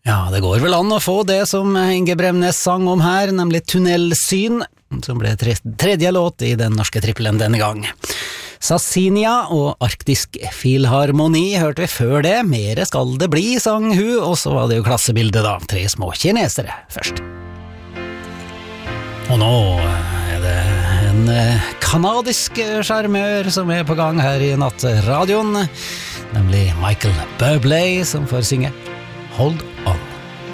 Ja, det går vel an å få det som Inge Bremnes sang om her, nemlig Tunnelsyn, som ble tredje låt i den norske trippelen denne gang. Sassinia og Arktisk Filharmoni hørte vi før det, mere skal det bli, sang hun, og så var det jo klassebildet da, 3 små kinesere først. Og nå er det en kanadisk sjarmør som er på gang her i nattradioen, nemlig Michael Bublé som får synge Hold